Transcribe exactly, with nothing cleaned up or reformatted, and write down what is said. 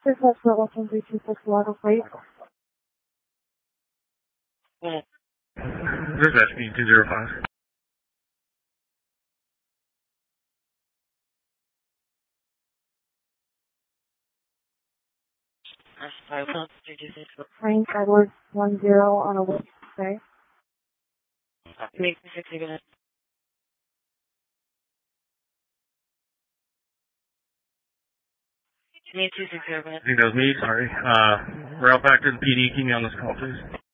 This is level three two six water plate. Well, there's S P two zero five. That's five one three two six. Frank Edwards one zero on a Wednesday. Make me sixty minutes. Me two six zero minutes. I think that was me, sorry. Uh, route back to the P D, keep me on this call, please.